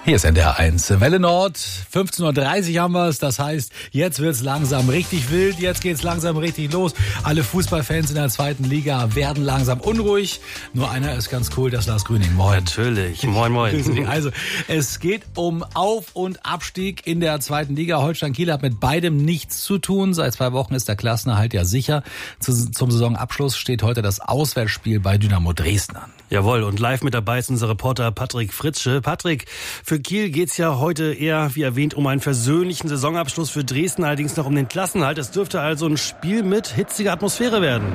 Hier ist NDR 1. Welle Nord, 15.30 Uhr haben wir es. Das heißt, jetzt wird's langsam richtig wild. Jetzt geht's langsam richtig los. Alle Fußballfans in der zweiten Liga werden langsam unruhig. Nur einer ist ganz cool, das Lars Grüning. Moin. Natürlich. Moin, moin. Also, es geht um Auf- und Abstieg in der zweiten Liga. Holstein Kiel hat mit beidem nichts zu tun. Seit 2 Wochen ist der Klassenerhalt ja sicher. Zum Saisonabschluss steht heute das Auswärtsspiel bei Dynamo Dresden an. Jawohl, und live mit dabei ist unser Reporter Patrick Fritzsche. Patrick, für Kiel geht's ja heute eher, wie erwähnt, um einen versöhnlichen Saisonabschluss, für Dresden allerdings noch um den Klassenerhalt. Es dürfte also ein Spiel mit hitziger Atmosphäre werden.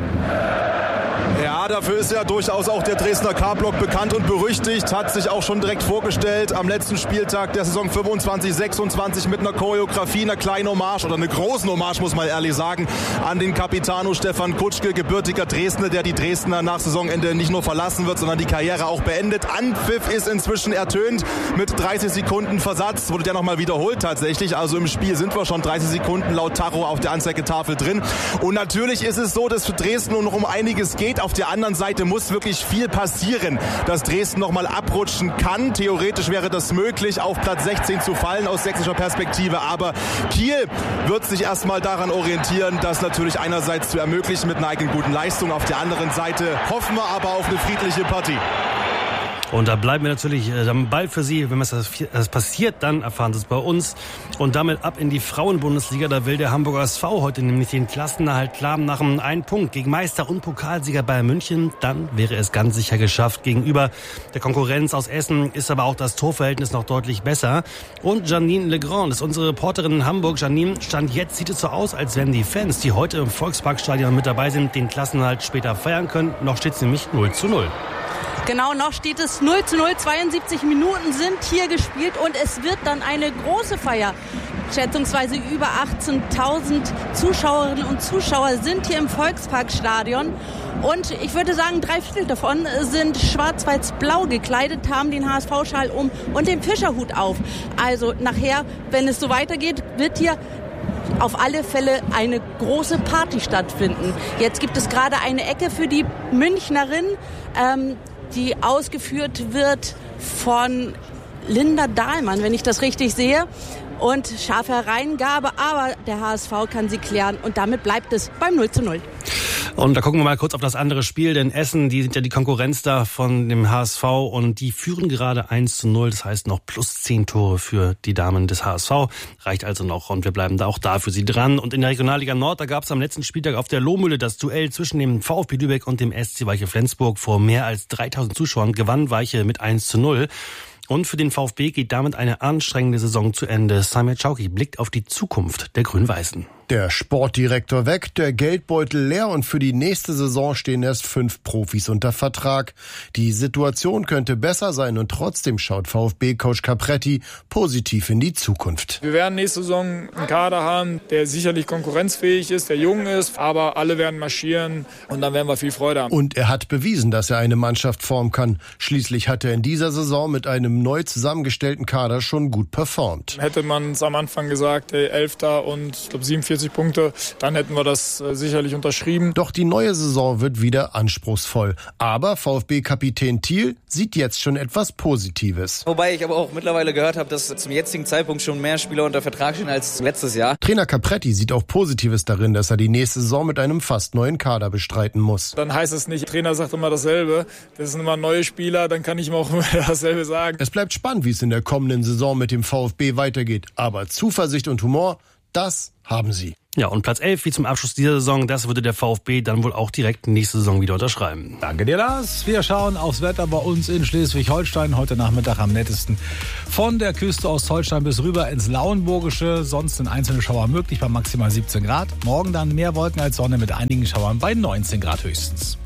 Ja, dafür ist ja durchaus auch der Dresdner K-Block bekannt und berüchtigt, hat sich auch schon direkt vorgestellt am letzten Spieltag der Saison 25/26 mit einer Choreografie, einer kleinen Hommage oder einer großen Hommage, muss man ehrlich sagen, an den Capitano Stefan Kutschke, gebürtiger Dresdner, der die Dresdner nach Saisonende nicht nur verlassen wird, sondern die Karriere auch beendet. Anpfiff ist inzwischen ertönt mit 30 Sekunden Versatz, wurde der nochmal wiederholt tatsächlich, also im Spiel sind wir schon 30 Sekunden laut Tacho auf der Anzeigetafel drin. Und natürlich ist es so, dass für Dresden nur noch um einiges geht. Auf der anderen Seite muss wirklich viel passieren, dass Dresden nochmal abrutschen kann. Theoretisch wäre das möglich, auf Platz 16 zu fallen aus sächsischer Perspektive. Aber Kiel wird sich erstmal daran orientieren, das natürlich einerseits zu ermöglichen mit einer eigenen guten Leistung. Auf der anderen Seite hoffen wir aber auf eine friedliche Partie. Und da bleiben wir natürlich am Ball für Sie. Wenn das passiert, dann erfahren Sie es bei uns. Und damit ab in die Frauenbundesliga. Da will der Hamburger SV heute nämlich den Klassenerhalt klar nach einem 1 Punkt gegen Meister und Pokalsieger Bayern München. Dann wäre es ganz sicher geschafft. Gegenüber der Konkurrenz aus Essen ist aber auch das Torverhältnis noch deutlich besser. Und Janine Legrand ist unsere Reporterin in Hamburg. Janine, Stand jetzt sieht es so aus, als wenn die Fans, die heute im Volksparkstadion mit dabei sind, den Klassenerhalt später feiern können. Noch steht es nämlich 0:0. Genau, noch steht es 0:0. 72 Minuten sind hier gespielt und es wird dann eine große Feier. Schätzungsweise über 18.000 Zuschauerinnen und Zuschauer sind hier im Volksparkstadion. Und ich würde sagen, 3/4 davon sind schwarz-weiß-blau gekleidet, haben den HSV-Schal um und den Fischerhut auf. Also nachher, wenn es so weitergeht, wird hier auf alle Fälle eine große Party stattfinden. Jetzt gibt es gerade eine Ecke für die Münchnerin, die ausgeführt wird von Linda Dahlmann, wenn ich das richtig sehe. Und scharfe Hereingabe, aber der HSV kann sie klären und damit bleibt es beim 0:0. Und da gucken wir mal kurz auf das andere Spiel, denn Essen, die sind ja die Konkurrenz da von dem HSV und die führen gerade 1:0. Das heißt noch plus 10 Tore für die Damen des HSV. Reicht also noch und wir bleiben da auch da für sie dran. Und in der Regionalliga Nord, da gab es am letzten Spieltag auf der Lohmühle das Duell zwischen dem VfB Lübeck und dem SC Weiche Flensburg. Vor mehr als 3.000 Zuschauern gewann Weiche mit 1:0. Und für den VfB geht damit eine anstrengende Saison zu Ende. Samir Chauki blickt auf die Zukunft der Grün-Weißen. Der Sportdirektor weg, der Geldbeutel leer und für die nächste Saison stehen erst 5 Profis unter Vertrag. Die Situation könnte besser sein und trotzdem schaut VfB-Coach Capretti positiv in die Zukunft. Wir werden nächste Saison einen Kader haben, der sicherlich konkurrenzfähig ist, der jung ist, aber alle werden marschieren und dann werden wir viel Freude haben. Und er hat bewiesen, dass er eine Mannschaft formen kann. Schließlich hat er in dieser Saison mit einem neu zusammengestellten Kader schon gut performt. Hätte man es am Anfang gesagt, 11. und ich glaube 47 Punkte, dann hätten wir das sicherlich unterschrieben. Doch die neue Saison wird wieder anspruchsvoll. Aber VfB-Kapitän Thiel sieht jetzt schon etwas Positives. Wobei ich aber auch mittlerweile gehört habe, dass zum jetzigen Zeitpunkt schon mehr Spieler unter Vertrag stehen als letztes Jahr. Trainer Capretti sieht auch Positives darin, dass er die nächste Saison mit einem fast neuen Kader bestreiten muss. Dann heißt es nicht, der Trainer sagt immer dasselbe. Das sind immer neue Spieler, dann kann ich ihm auch immer dasselbe sagen. Es bleibt spannend, wie es in der kommenden Saison mit dem VfB weitergeht. Aber Zuversicht und Humor, das haben sie. Ja, und Platz 11 wie zum Abschluss dieser Saison, das würde der VfB dann wohl auch direkt nächste Saison wieder unterschreiben. Danke dir, Lars. Wir schauen aufs Wetter bei uns in Schleswig-Holstein. Heute Nachmittag am nettesten von der Küste Ostholstein bis rüber ins Lauenburgische. Sonst sind einzelne Schauer möglich bei maximal 17 Grad. Morgen dann mehr Wolken als Sonne mit einigen Schauern bei 19 Grad höchstens.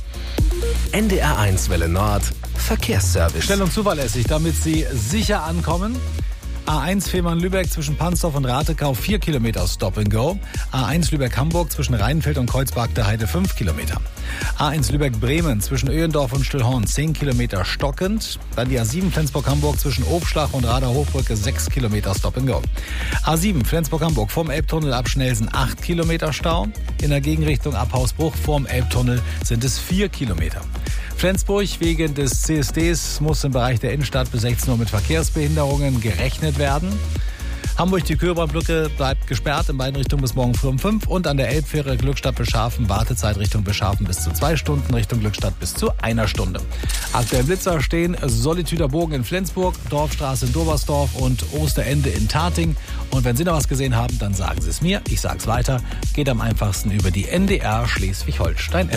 NDR 1 Welle Nord Verkehrsservice. Schnell und zuverlässig, damit Sie sicher ankommen. A1 Fehmarn-Lübeck zwischen Pansdorf und Ratekau 4 Kilometer Stop and Go. A1 Lübeck-Hamburg zwischen Rheinfeld und Kreuzberg der Heide 5 Kilometer. A1 Lübeck-Bremen zwischen Öhendorf und Stillhorn 10 Kilometer stockend. Dann die A7 Flensburg-Hamburg zwischen Obschlach und Rader-Hochbrücke 6 Kilometer Stop and Go. A7 Flensburg-Hamburg vom Elbtunnel ab Schnelsen 8 Kilometer Stau. In der Gegenrichtung ab Hausbruch vorm Elbtunnel sind es 4 Kilometer. Flensburg wegen des CSDs muss im Bereich der Innenstadt bis 16 Uhr mit Verkehrsbehinderungen gerechnet werden. Hamburg, die Köhlbahnbrücke bleibt gesperrt in beiden Richtungen bis morgen früh um 5 und an der Elbfähre Glückstadt-Beschafen Wartezeit Richtung Beschafen bis zu 2 Stunden, Richtung Glückstadt bis zu 1 Stunde. Aktuell Blitzer stehen Solituder Bogen in Flensburg, Dorfstraße in Dobersdorf und Osterende in Tating. Und wenn Sie noch was gesehen haben, dann sagen Sie es mir, ich sage es weiter. Geht am einfachsten über die NDR Schleswig-Holstein-App.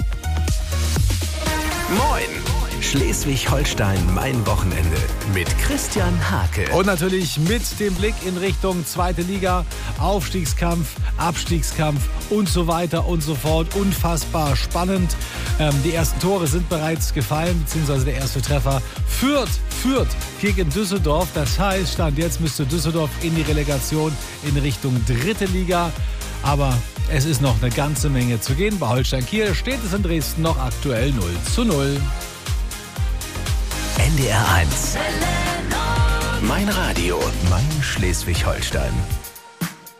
Moin! Schleswig-Holstein, mein Wochenende mit Christian Hake. Und natürlich mit dem Blick in Richtung zweite Liga, Aufstiegskampf, Abstiegskampf und so weiter und so fort. Unfassbar spannend. Die ersten Tore sind bereits gefallen, beziehungsweise der erste Treffer. Fürth gegen Düsseldorf. Das heißt, Stand jetzt müsste Düsseldorf in die Relegation in Richtung dritte Liga. Aber es ist noch eine ganze Menge zu gehen. Bei Holstein Kiel steht es in Dresden noch aktuell 0:0. NDR 1. Mein Radio, mein Schleswig-Holstein.